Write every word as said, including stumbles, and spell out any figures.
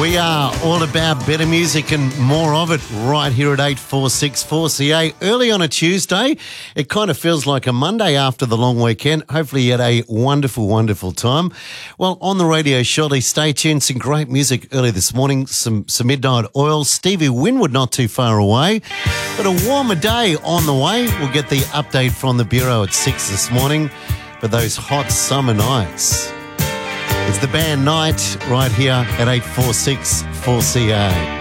We are all about better music and more of it right here at eight four six four C A. Early on a Tuesday, it kind of feels like a Monday after the long weekend. Hopefully you had a wonderful, wonderful time. Well, on the radio shortly, stay tuned. Some great music early this morning, some, some Midnight Oil, Stevie Winwood not too far away. But a warmer day on the way. We'll get the update from the Bureau at six this morning for those hot summer nights. It's the band Night right here at eight four six four C A.